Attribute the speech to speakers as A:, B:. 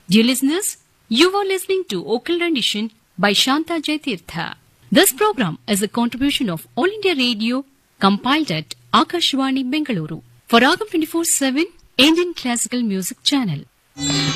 A: Dear listeners, you are listening to Vocal Rendition by Shanta Jaitirtha. This program is a contribution of All India Radio, compiled at Akashvani Bengaluru for Ragam 24/7 Indian Classical Music Channel.